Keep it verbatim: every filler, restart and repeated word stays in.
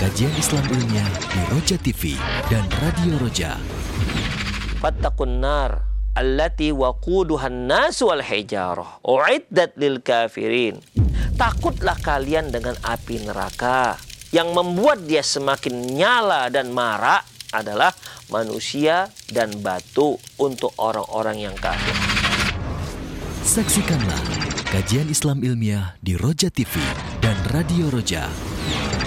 kajian Islam ilmiah di Roja T V dan Radio Roja. Fattaqun nar allati waquduhan nasu wal hijarah uiddat lil kafirin. Takutlah kalian dengan api neraka yang membuat dia semakin nyala dan marak adalah manusia dan batu untuk orang-orang yang kafir. Saksikanlah kajian Islam ilmiah di Roja T V dan Radio Roja.